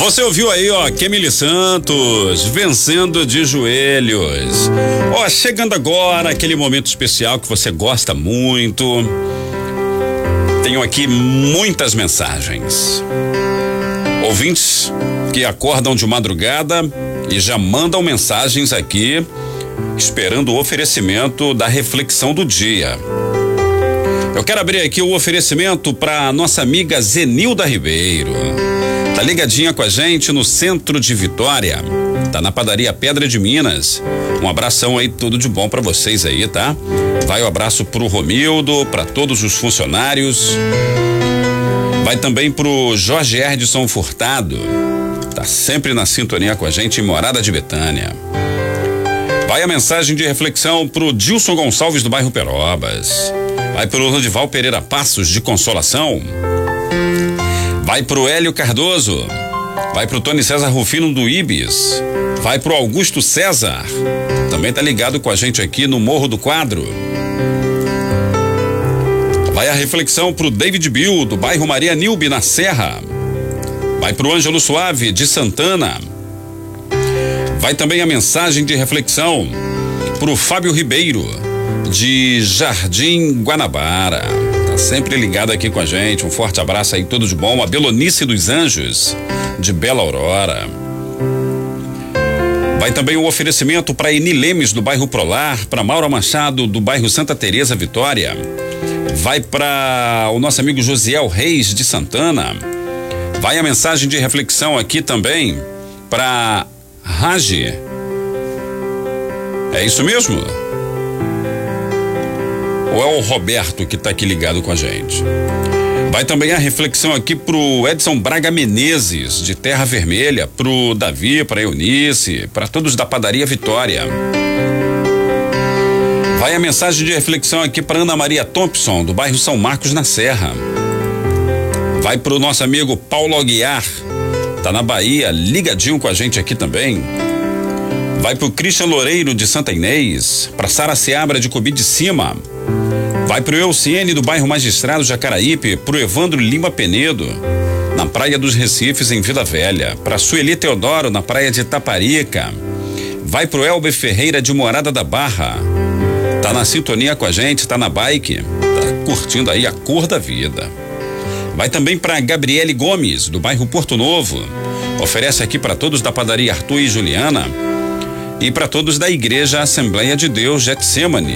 Você ouviu aí, ó, Kemily Santos, Vencendo de Joelhos. Ó, chegando agora aquele momento especial que você gosta muito. Tenho aqui muitas mensagens. Ouvintes que acordam de madrugada e já mandam mensagens aqui esperando o oferecimento da reflexão do dia. Eu quero abrir aqui o oferecimento para nossa amiga Zenilda Ribeiro. Tá ligadinha com a gente no centro de Vitória. Tá na padaria Pedra de Minas. Um abração aí, tudo de bom para vocês aí, tá? Vai o abraço pro Romildo, para todos os funcionários. Vai também pro Jorge Erdson Furtado. Tá sempre na sintonia com a gente em Morada de Betânia. Vai a mensagem de reflexão pro Dilson Gonçalves do bairro Perobas. Vai pro Rodival Pereira Passos de Consolação. Vai pro Hélio Cardoso. Vai pro Tony César Rufino do Ibis. Vai pro Augusto César. Também tá ligado com a gente aqui no Morro do Quadro. Vai a reflexão pro David Bill do bairro Maria Nilbe na Serra. Vai pro Ângelo Suave de Santana. Vai também a mensagem de reflexão pro Fábio Ribeiro de Jardim Guanabara. Tá sempre ligado aqui com a gente. Um forte abraço aí, tudo de bom. A Belonice dos Anjos de Bela Aurora. Vai também o oferecimento para Eni Lemes do bairro Prolar, para Maura Machado do bairro Santa Teresa Vitória. Vai para o nosso amigo Josiel Reis de Santana. Vai a mensagem de reflexão aqui também para Rage. É isso mesmo? Ou é o Roberto que tá aqui ligado com a gente? Vai também a reflexão aqui pro Edson Braga Menezes de Terra Vermelha, pro Davi, pra Eunice, para todos da padaria Vitória. Vai a mensagem de reflexão aqui para Ana Maria Thompson do bairro São Marcos na Serra. Vai pro nosso amigo Paulo Aguiar, tá na Bahia, ligadinho com a gente aqui também. Vai pro Christian Loureiro de Santa Inês, pra Sara Seabra de Cobi de Cima. Vai pro Elciene do bairro Magistrado Jacaraípe, pro Evandro Lima Penedo, na Praia dos Recifes em Vila Velha, pra Sueli Teodoro na Praia de Itaparica. Vai pro Elber Ferreira de Morada da Barra. Tá na sintonia com a gente, tá na bike, tá curtindo aí a cor da vida. Vai também pra Gabriele Gomes do bairro Porto Novo. Oferece aqui para todos da padaria Arthur e Juliana e para todos da Igreja Assembleia de Deus Getsemane.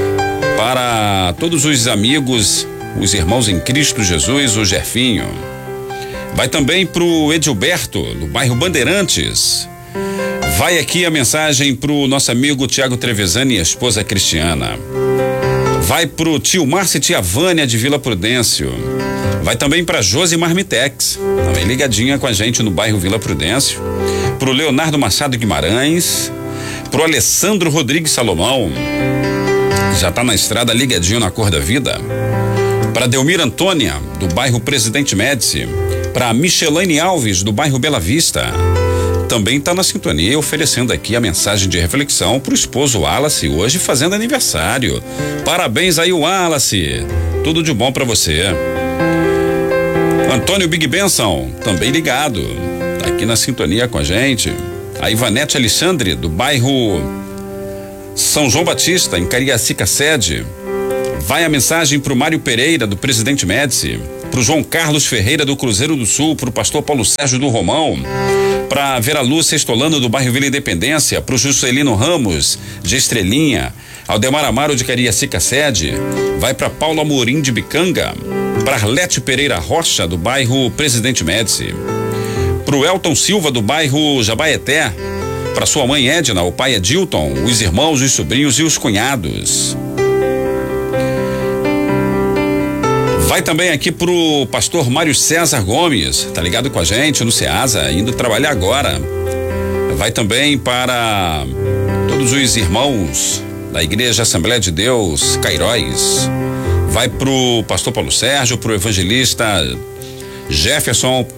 Para todos os amigos, os irmãos em Cristo Jesus, o Jefinho. Vai também pro Edilberto, no bairro Bandeirantes. Vai aqui a mensagem pro nosso amigo Tiago Trevisani e a esposa Cristiana. Vai pro tio Márcio e tia Vânia de Vila Prudêncio. Vai também pra Josi Marmitex, também ligadinha com a gente no bairro Vila Prudêncio. Pro Leonardo Machado Guimarães. Pro Alessandro Rodrigues Salomão. Já tá na estrada ligadinho na cor da vida. Para Delmira Antônia, do bairro Presidente Médici. Para Michelane Alves, do bairro Bela Vista. Também tá na sintonia, oferecendo aqui a mensagem de reflexão pro esposo Wallace, hoje fazendo aniversário. Parabéns aí, Wallace. Tudo de bom para você. Antônio Big Benson, também ligado. Tá aqui na sintonia com a gente. A Ivanete Alexandre, do bairro São João Batista, em Cariacica Sede. Vai a mensagem pro Mário Pereira, do Presidente Médici, pro João Carlos Ferreira, do Cruzeiro do Sul, pro pastor Paulo Sérgio do Romão, pra Vera Lúcia Estolano, do bairro Vila Independência, pro Juscelino Ramos, de Estrelinha, Aldemar Amaro, de Cariacica Sede. Vai pra Paulo Amorim, de Bicanga, pra Arlete Pereira Rocha, do bairro Presidente Médici, pro Elton Silva, do bairro Jabaeté, para sua mãe Edna, o pai Edilton, os irmãos, os sobrinhos e os cunhados. Vai também aqui pro pastor Mário César Gomes, tá ligado com a gente no Ceasa, indo trabalhar agora. Vai também para todos os irmãos da Igreja Assembleia de Deus Cairóis. Vai pro pastor Paulo Sérgio, pro evangelista Jefferson,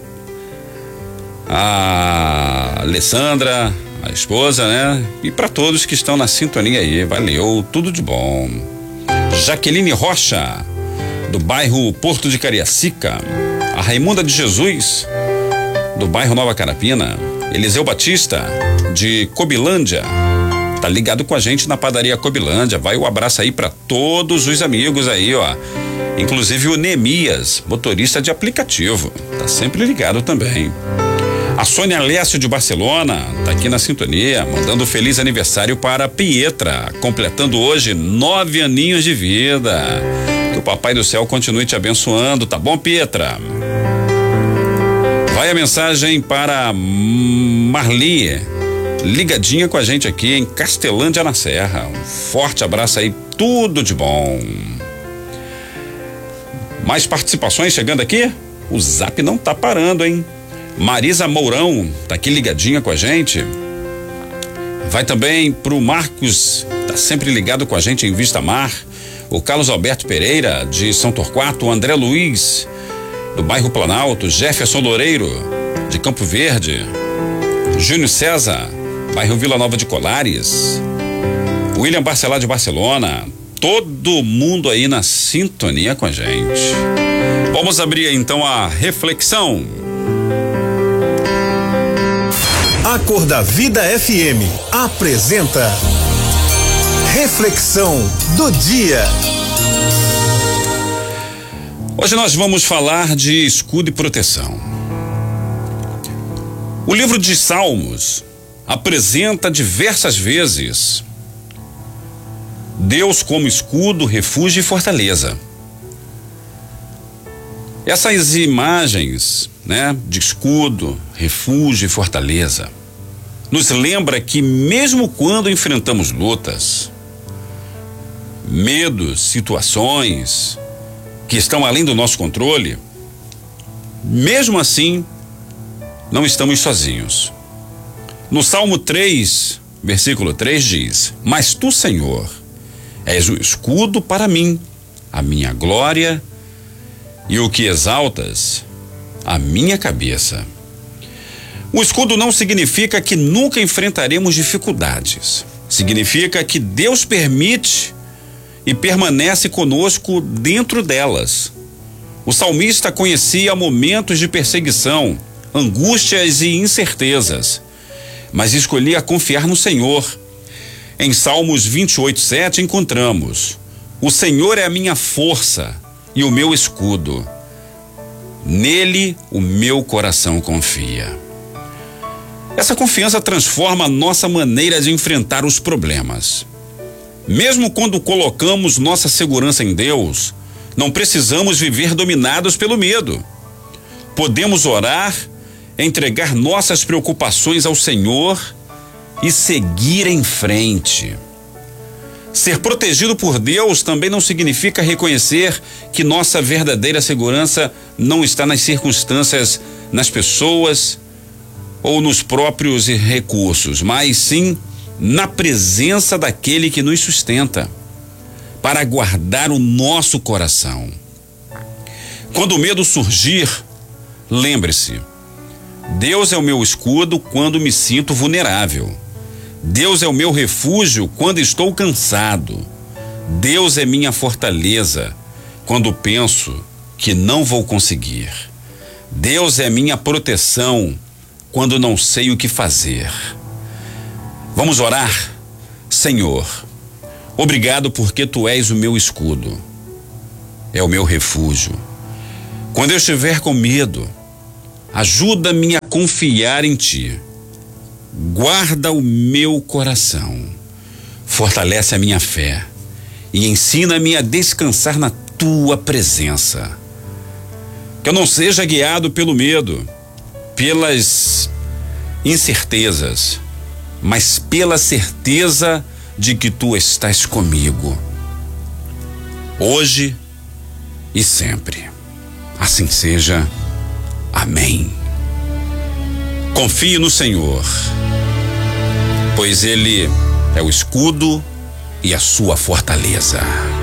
a Alessandra, a esposa, né? E para todos que estão na sintonia aí, valeu, tudo de bom. Jaqueline Rocha, do bairro Porto de Cariacica. A Raimunda de Jesus, do bairro Nova Carapina. Eliseu Batista, de Cobilândia, tá ligado com a gente na padaria Cobilândia. Vai o abraço aí para todos os amigos aí, ó. Inclusive o Neemias, motorista de aplicativo, tá sempre ligado também. A Sônia Lécio de Barcelona tá aqui na sintonia, mandando um feliz aniversário para a Pietra, completando hoje 9 aninhos de vida. Que o Papai do Céu continue te abençoando, tá bom, Pietra? Vai a mensagem para Marli, ligadinha com a gente aqui em Castelândia na Serra. Um forte abraço aí, tudo de bom. Mais participações chegando aqui? O zap não tá parando, hein? Marisa Mourão tá aqui ligadinha com a gente. Vai também pro Marcos, tá sempre ligado com a gente em Vista Mar. O Carlos Alberto Pereira, de São Torquato. O André Luiz, do bairro Planalto. Jefferson Loureiro, de Campo Verde. Júnior César, bairro Vila Nova de Colares. William Barcelar de Barcelona. Todo mundo aí na sintonia com a gente. Vamos abrir então a reflexão. A Cor da Vida FM apresenta Reflexão do Dia. Hoje nós vamos falar de escudo e proteção. O livro de Salmos apresenta diversas vezes Deus como escudo, refúgio e fortaleza. Essas imagens, de escudo, refúgio e fortaleza, nos lembra que mesmo quando enfrentamos lutas, medos, situações que estão além do nosso controle, mesmo assim, não estamos sozinhos. No Salmo 3, versículo 3 diz: Mas tu, Senhor, és o escudo para mim, a minha glória e o que exaltas a minha cabeça. O escudo não significa que nunca enfrentaremos dificuldades. Significa que Deus permite e permanece conosco dentro delas. O salmista conhecia momentos de perseguição, angústias e incertezas, mas escolhia confiar no Senhor. Em Salmos 28:7 encontramos: O Senhor é a minha força e o meu escudo. Nele o meu coração confia. Essa confiança transforma a nossa maneira de enfrentar os problemas. Mesmo quando colocamos nossa segurança em Deus, não precisamos viver dominados pelo medo. Podemos orar, entregar nossas preocupações ao Senhor e seguir em frente. Ser protegido por Deus também não significa reconhecer que nossa verdadeira segurança não está nas circunstâncias, nas pessoas ou nos próprios recursos, mas sim na presença daquele que nos sustenta, para guardar o nosso coração. Quando o medo surgir, lembre-se: Deus é o meu escudo quando me sinto vulnerável. Deus é o meu refúgio quando estou cansado. Deus é minha fortaleza quando penso que não vou conseguir. Deus é minha proteção quando não sei o que fazer. Vamos orar? Senhor, obrigado porque tu és o meu escudo, é o meu refúgio. Quando eu estiver com medo, ajuda-me a confiar em ti. Guarda o meu coração, fortalece a minha fé e ensina-me a descansar na tua presença. Que eu não seja guiado pelo medo, pelas incertezas, mas pela certeza de que tu estás comigo, hoje e sempre. Assim seja. Amém. Confie no Senhor, pois Ele é o escudo e a sua fortaleza.